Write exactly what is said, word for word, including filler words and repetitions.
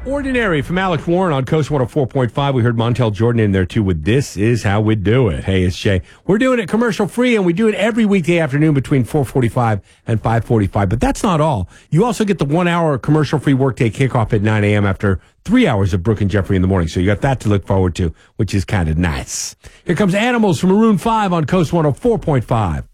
Ordinary from Alex Warren on Coast one oh four point five. We heard Montel Jordan in there, too, with This Is How We Do It. Hey, it's Jay. We're doing it commercial-free, and we do it every weekday afternoon between four forty-five and five forty-five. But that's not all. You also get the one-hour commercial-free workday kickoff at nine a.m. after three hours of Brooke and Jeffrey in the morning. So you got that to look forward to, which is kind of nice. Here comes Animals from Maroon five on Coast one oh four point five.